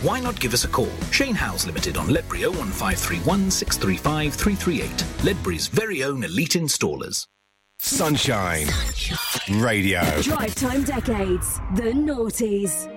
why not give us a call? Shane Howes Limited on Ledbury 01531 635 338. Ledbury's very own elite installers. Sunshine Radio. Drive Time Decades. The Noughties.